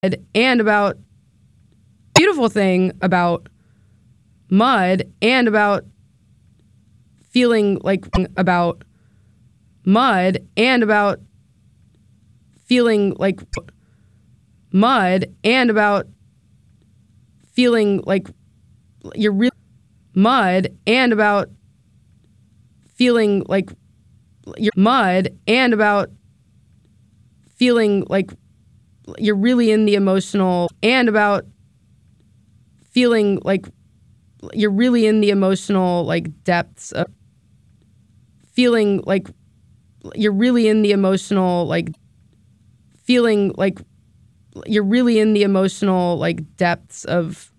and about beautiful thing about mud and about feeling like about mud and about feeling like mud and about feeling like you're really mud and about feeling like you're mud and about feeling like you're really in the emotional and about feeling like you're really in the emotional like depths of feeling like you're really in the emotional like feeling like you're really in the emotional like depths of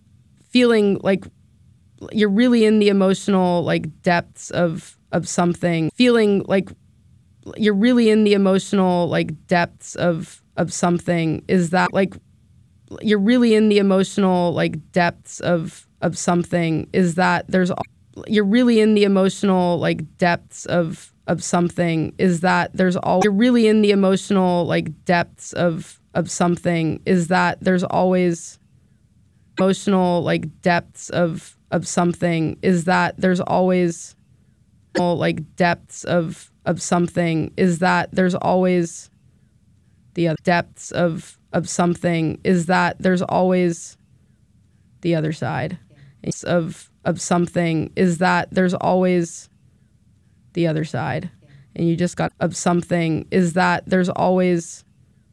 feeling like you're really in the emotional like depths of something feeling like you're really in the emotional like depths of something is that like you're really in the emotional like depths of something is that there's you're really in the emotional like depths of something is that there's all you're really in the emotional like depths of something is that there's always emotional like depths of something is that there's always like depths of something is that there's always the other depths of something is that there's always the other side of something is that there's always the other side and you just got of something is that there's always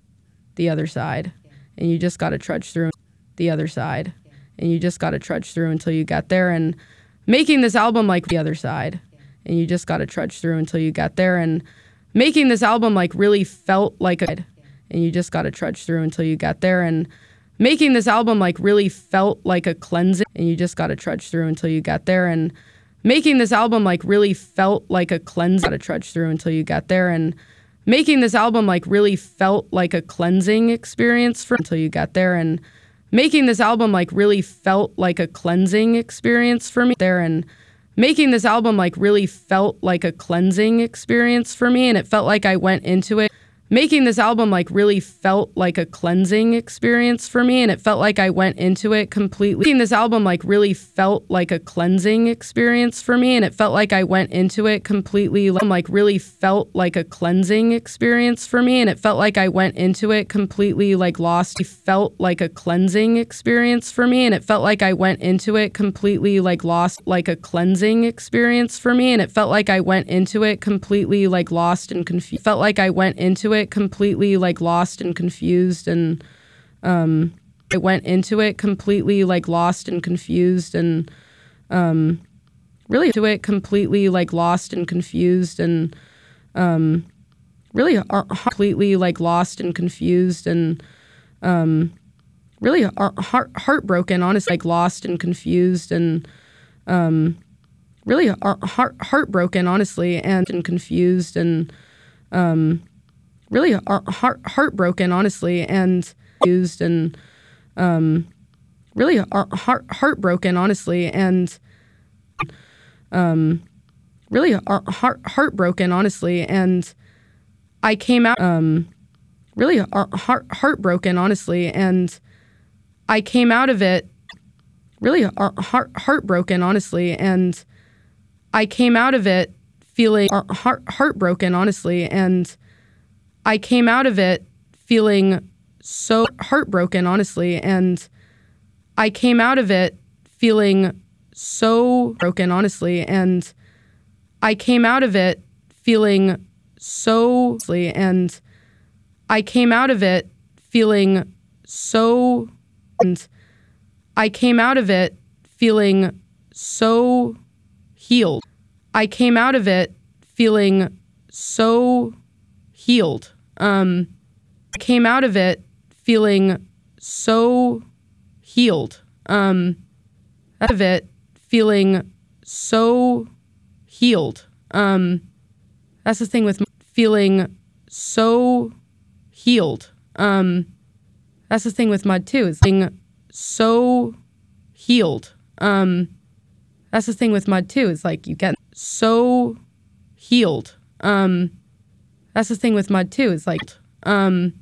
the other side and you just got to trudge through the other side and you just got to trudge through until you get there and making this album like the other side and you just got to trudge through until you get there and making this album like really felt like a and you just got to trudge through until you get there and making this album like really felt like a cleansing and you just got to trudge through until you get there and making this album like really felt like a cleansing got to trudge through until you get there and making this album like really felt like a cleansing experience for until you get there and making this album like really felt like a cleansing experience for me there and making this album like really felt like a cleansing experience for me and it felt like I went into it making this album like really felt like a cleansing experience for me and it felt like I went into it completely making this album like really felt like a cleansing experience for me and it felt like I went into it completely like really felt like a cleansing experience for me and it felt like I went into it completely like lost it felt like a cleansing experience for me and it felt like I went into it completely like lost like a cleansing experience for me and it felt like I went into it completely like lost and confused felt like I went into it completely like lost and confused and I went into it completely like lost and confused and really to it completely like lost and confused and really completely like lost and confused and really heartbroken honestly like lost and confused and really heartbroken honestly and confused and really heartbroken honestly and used and really heartbroken honestly and really heartbroken honestly and I came out really heartbroken honestly and I came out of it really heartbroken honestly and I came out of it feeling heartbroken honestly and I came out of it feeling so heartbroken, honestly, and I came out of it feeling so broken, honestly, and I came out of it feeling so, and I came out of it feeling so, and I came out of it feeling so healed. I came out of it feeling so healed. I came out of it feeling so healed. Out of it feeling so healed. That's the thing with feeling so healed. That's the thing with mud too, is being so healed. That's the thing with mud too, is like you get so healed. That's the thing with mud too, is like,